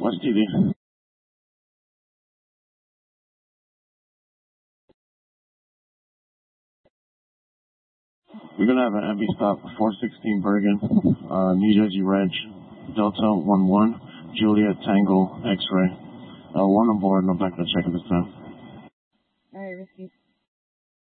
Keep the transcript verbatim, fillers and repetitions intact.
West T V. We're going to have an empty stop, four sixteen Bergen, uh, New Jersey Reg, Delta one one, Juliet Tango, X-Ray. Uh, one on board, no background check at this time. Alright, Risky.